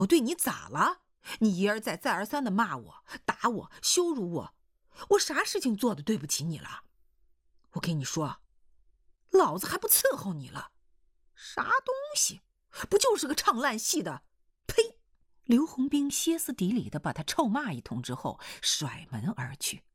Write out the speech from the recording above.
我对你咋了？你一而再再而三的骂我、打我、羞辱我，我啥事情做的对不起你了？我跟你说，老子还不伺候你了。啥东西？不就是个唱烂戏的？呸！刘洪兵歇斯底里的把他臭骂一通之后，甩门而去。